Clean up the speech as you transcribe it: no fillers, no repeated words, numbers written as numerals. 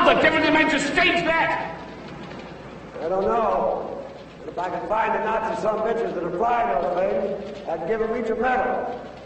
the devil meant to stage that? I don't know. But if I can find the Nazi son bitches that are flying all the thing, I'd give them each a medal.